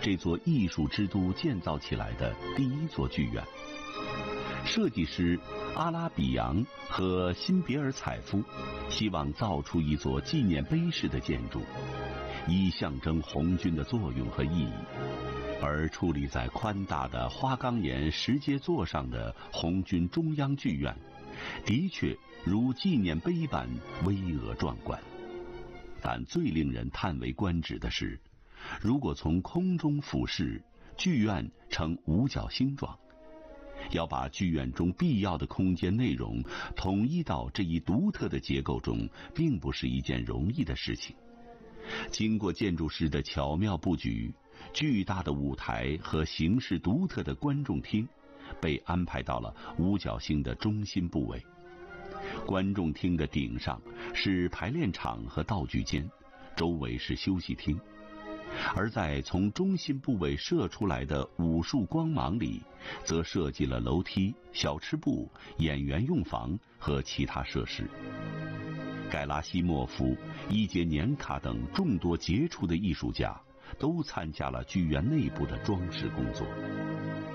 这座艺术之都建造起来的第一座剧院。设计师阿拉比扬和辛别尔采夫希望造出一座纪念碑式的建筑，以象征红军的作用和意义。而矗立在宽大的花岗岩石阶座上的红军中央剧院，的确如纪念碑般巍峨壮观。但最令人叹为观止的是，如果从空中俯视，剧院呈五角星状。要把剧院中必要的空间内容统一到这一独特的结构中，并不是一件容易的事情。经过建筑师的巧妙布局，巨大的舞台和形式独特的观众厅被安排到了五角星的中心部位。观众厅的顶上是排练场和道具间，周围是休息厅。而在从中心部位射出来的武术光芒里，则设计了楼梯、小吃部、演员用房和其他设施。盖拉西莫夫、伊杰年卡等众多杰出的艺术家都参加了剧院内部的装饰工作。